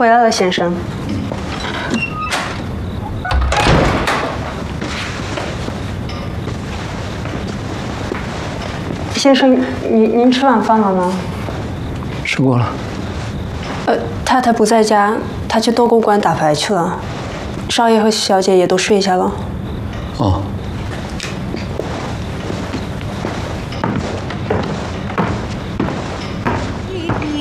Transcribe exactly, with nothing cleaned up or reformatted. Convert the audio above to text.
回来了，先生。先生，您您吃晚饭了吗？ 吃过了。 呃，太太不在家，她去斗狗馆打牌去了。少爷和小姐也都睡下了。 哦。